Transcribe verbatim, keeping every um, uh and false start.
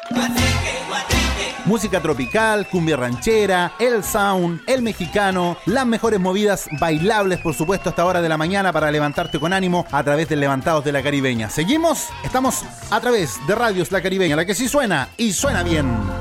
Música tropical, cumbia ranchera, el sound, el mexicano, las mejores movidas bailables, por supuesto, a esta hora de la mañana para levantarte con ánimo a través de Levantados de la Caribeña. ¿Seguimos? Estamos a través de Radios La Caribeña, la que sí suena y suena bien.